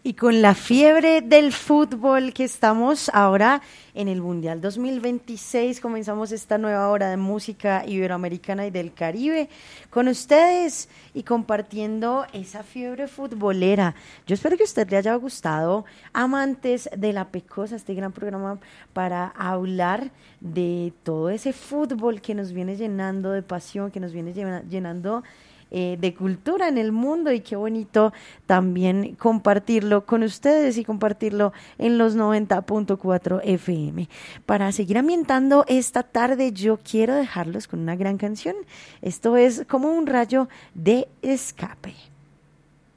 Y con la fiebre del fútbol que estamos ahora en el Mundial 2026, comenzamos esta nueva hora de música iberoamericana y del Caribe con ustedes y compartiendo esa fiebre futbolera. Yo espero que a usted le haya gustado, amantes de la Pecosa, este gran programa para hablar de todo ese fútbol que nos viene llenando de pasión, que nos viene llenando de cultura en el mundo, y qué bonito también compartirlo con ustedes y compartirlo en los 90.4 FM. Para seguir ambientando esta tarde, yo quiero dejarlos con una gran canción. Esto es Como un rayo de escape.